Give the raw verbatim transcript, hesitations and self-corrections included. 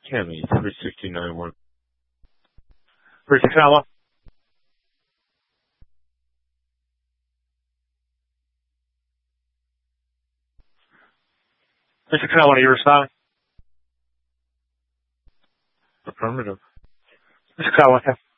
Kenny, three sixty-nine one. three sixty-nine one. three sixty-nine one, are you responding? Affirmative. three sixty-nine one.